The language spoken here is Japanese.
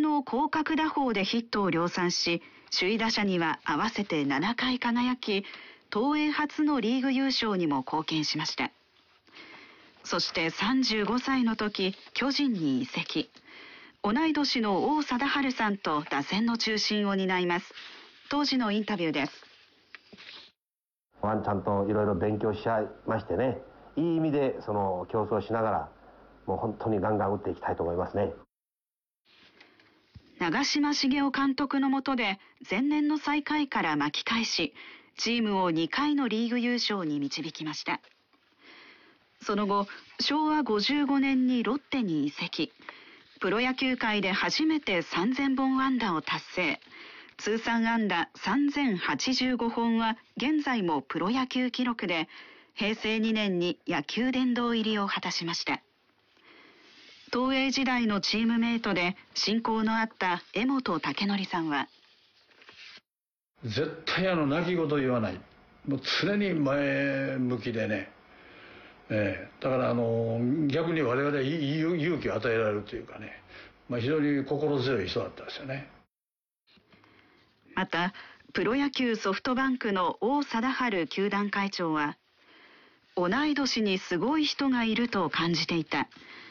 の広角打法でヒットを量産し、首位打者には合わせて7回輝き、東映初のリーグ優勝にも貢献しました。そして35歳の時、巨人に移籍。同い年の王貞治さんと打線の中心を担います。当時のインタビューです。 ワンちゃんといろいろ勉強しちゃいましてね、いい意味でその競争しながら、もう本当にガンガン打っていきたいと思いますね。 長嶋茂雄監督の下で前年の最下位から巻き返し、チームを2回のリーグ優勝に導きました。その後、昭和55年にロッテに移籍。プロ野球界で初めて3000本安打を達成。通算安打3085本は現在もプロ野球記録で、平成2年に野球殿堂入りを果たしました。東映時代のチームメイトで親交のあった江本武則さんは、 絶対泣き言言わない。もう常に前向きでね。だから逆に我々勇気を与えられるというかね、非常に心強い人だったですよね。 またプロ野球ソフトバンクの王貞治球団会長は、同い年にすごい人がいると感じていた。